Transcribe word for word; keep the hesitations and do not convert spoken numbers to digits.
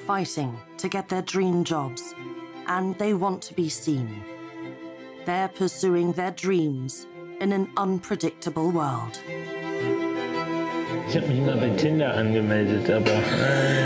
fighting to get their dream jobs, and they want to be seen. They're pursuing their dreams in an unpredictable world. Ich habe mich mal bei Tinder angemeldet, aber... Äh